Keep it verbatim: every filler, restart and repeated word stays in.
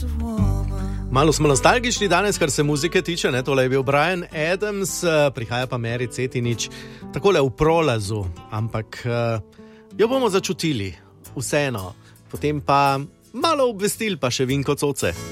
Malo smo nostalgični danes, kar se muzike tiče, ne? Tole je bil Bryan Adams, prihaja pa Meri Cetinič, takole v prolazu, ampak jo bomo začutili, vseeno, potem pa malo obvestil, pa še Vinko Coce.